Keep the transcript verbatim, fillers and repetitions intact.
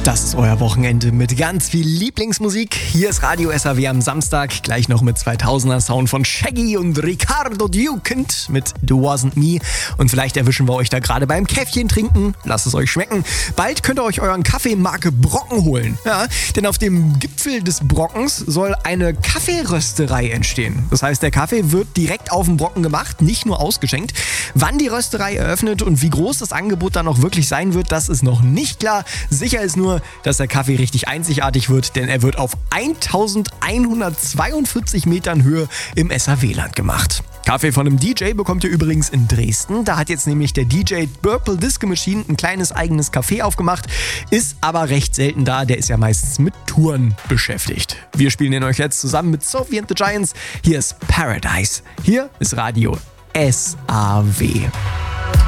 Das ist euer Wochenende mit ganz viel Lieblingsmusik. Hier ist Radio S A W am Samstag, gleich noch mit zweitausender Sound von Shaggy und Ricardo Dukent mit The Wasn't Me. Und vielleicht erwischen wir euch da gerade beim Käffchen trinken. Lasst es euch schmecken. Bald könnt ihr euch euren Kaffee Marke Brocken holen. Ja, denn auf dem Gipfel des Brockens soll eine Kaffeerösterei entstehen. Das heißt, der Kaffee wird direkt auf dem Brocken gemacht, nicht nur ausgeschenkt. Wann die Rösterei eröffnet und wie groß das Angebot dann auch wirklich sein wird, das ist noch nicht klar. Sicher ist nur, dass der Kaffee richtig einzigartig wird, denn er wird auf eintausendeinhundertzweiundvierzig Metern Höhe im S A W-Land gemacht. Kaffee von einem D J bekommt ihr übrigens in Dresden. Da hat jetzt nämlich der D J Purple Disco Machine ein kleines eigenes Café aufgemacht, ist aber recht selten da, der ist ja meistens mit Touren beschäftigt. Wir spielen den euch jetzt zusammen mit Sophie and the Giants. Hier ist Paradise. Hier ist Radio S A W.